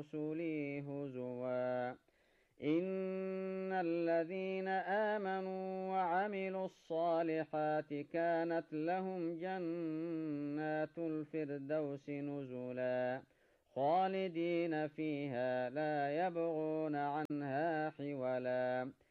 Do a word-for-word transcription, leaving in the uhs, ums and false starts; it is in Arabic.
رسلي هزوا إن الذين آمنوا وعملوا الصالحات كانت لهم جنات الفردوس نزلا خالدين فيها لا يبغون عنها حولا